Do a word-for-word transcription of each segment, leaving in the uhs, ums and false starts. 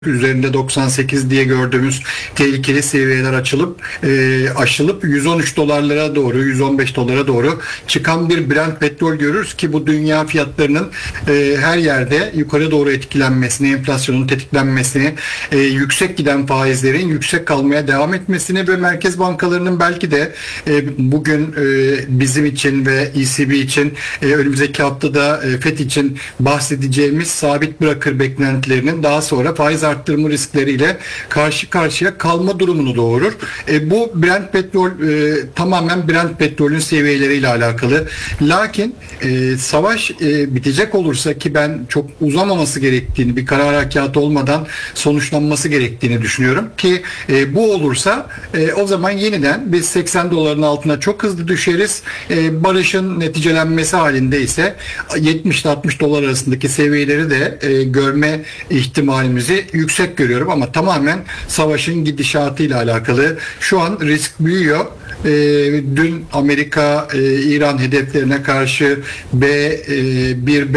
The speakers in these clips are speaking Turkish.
Üzerinde doksan sekiz diye gördüğümüz tehlikeli seviyeler açılıp e, aşılıp yüz on üç dolarlara doğru, yüz on beş dolara doğru çıkan bir Brent petrol görürüz ki bu dünya fiyatlarının e, her yerde yukarı doğru etkilenmesini, enflasyonun tetiklenmesini, e, yüksek giden faizlerin yüksek kalmaya devam etmesini ve merkez bankalarının belki de e, bugün e, bizim için ve E C B için e, önümüzdeki haftada e, F E D için bahsedeceğimiz sabit bırakır beklentilerinin daha sonra faiz arttırma riskleriyle karşı karşıya kalma durumunu doğurur. E, bu Brent petrol e, tamamen Brent petrolün seviyeleriyle alakalı. Lakin e, savaş e, bitecek olursa ki ben çok uzamaması gerektiğini, bir karar harekatı olmadan sonuçlanması gerektiğini düşünüyorum ki e, bu olursa e, o zaman yeniden biz seksen doların altına çok hızlı düşeriz. E, barışın neticelenmesi halinde ise yetmiş ile altmış dolar arasındaki seviyeleri de e, görme ihtimalimizi yüksek görüyorum ama tamamen savaşın gidişatıyla alakalı. Şu an risk büyüyor. E, dün Amerika e, İran hedeflerine karşı B bir B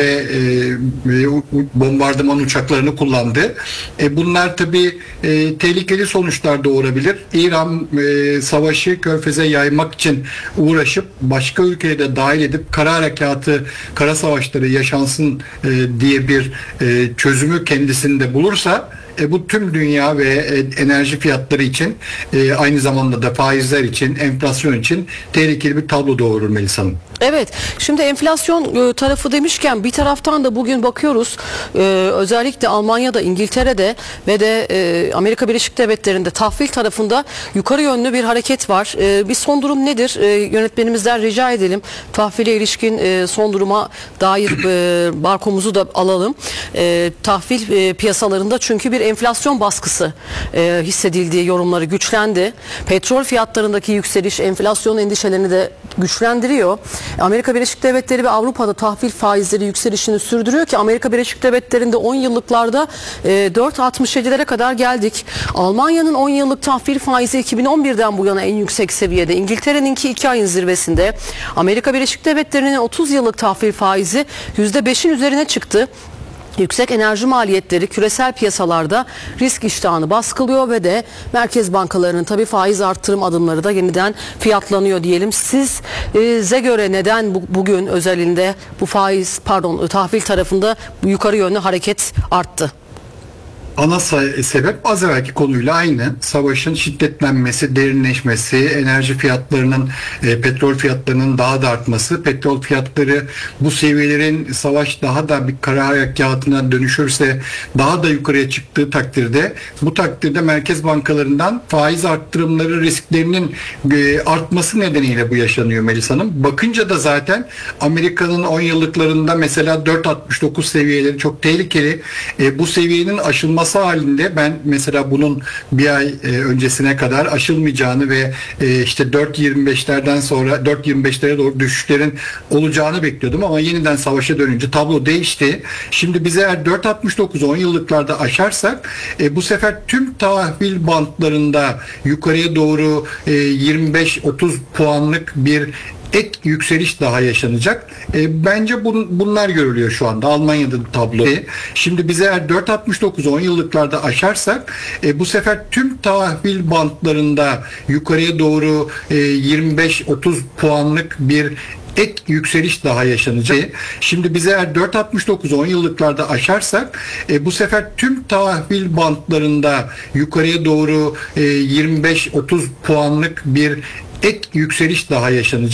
e, bombardıman uçaklarını kullandı. E, bunlar tabii e, tehlikeli sonuçlar doğurabilir. İran e, savaşı Körfez'e yaymak için uğraşıp başka ülkeyi de dahil edip kara harekatı, kara savaşları yaşansın e, diye bir e, çözümü kendisinde bulursa E, bu tüm dünya ve e, enerji fiyatları için e, aynı zamanda da faizler için, enflasyon için tehlikeli bir tablo doğurur Melisa Hanım. Evet, şimdi enflasyon e, tarafı demişken bir taraftan da bugün bakıyoruz e, özellikle Almanya'da, İngiltere'de ve de e, Amerika Birleşik Devletleri'nde tahvil tarafında yukarı yönlü bir hareket var. E, bir son durum nedir? E, yönetmenimizden rica edelim. Tahvile ilişkin e, son duruma dair e, barkomuzu da alalım. E, tahvil e, piyasalarında çünkü bir enflasyon baskısı e, hissedildiği yorumları güçlendi. Petrol fiyatlarındaki yükseliş enflasyon endişelerini de güçlendiriyor. Amerika Birleşik Devletleri ve Avrupa'da tahvil faizleri yükselişini sürdürüyor ki Amerika Birleşik Devletleri'nde on yıllıklarda e, dört virgül altmış yedilere kadar geldik. Almanya'nın on yıllık tahvil faizi iki bin on birden bu yana en yüksek seviyede. İngiltere'ninki iki ayın zirvesinde. Amerika Birleşik Devletleri'nin otuz yıllık tahvil faizi yüzde beşin üzerine çıktı. Yüksek enerji maliyetleri küresel piyasalarda risk iştahını baskılıyor ve de merkez bankalarının tabii faiz arttırım adımları da yeniden fiyatlanıyor diyelim. Size göre neden bu, bugün özelinde bu faiz pardon tahvil tarafında bu yukarı yönlü hareket arttı? Ana sebep az evvelki konuyla aynı. Savaşın şiddetlenmesi, derinleşmesi, enerji fiyatlarının, e, petrol fiyatlarının daha da artması, petrol fiyatları bu seviyelerin savaş daha da bir kara harekatına dönüşürse daha da yukarıya çıktığı takdirde bu takdirde merkez bankalarından faiz arttırımları risklerinin e, artması nedeniyle bu yaşanıyor Melisa Hanım. Bakınca da zaten Amerika'nın on yıllıklarında mesela dört virgül altmış dokuz seviyeleri çok tehlikeli. E, bu seviyenin aşılması halinde ben mesela bunun bir ay e, öncesine kadar aşılmayacağını ve e, işte dört virgül yirmi beşlerden sonra dört virgül yirmi beşlere doğru düşüşlerin olacağını bekliyordum ama yeniden savaşa dönünce tablo değişti. Şimdi biz eğer dört virgül altmış dokuz on yıllıklarda aşarsak e, bu sefer tüm tahvil bantlarında yukarıya doğru e, yirmi beş otuz puanlık bir ek yükseliş daha yaşanacak. E, bence bun, bunlar görülüyor şu anda. Almanya'da tablo. E, şimdi biz eğer dört virgül altmış dokuz on yıllıklarda aşarsak e, bu sefer tüm tahvil bantlarında yukarıya doğru e, yirmi beş otuz puanlık bir ek yükseliş daha yaşanacak. Şimdi biz eğer dört virgül altmış dokuz on yıllıklarda aşarsak e, bu sefer tüm tahvil bantlarında yukarıya doğru e, yirmi beş otuz puanlık bir ek yükseliş daha yaşanacak.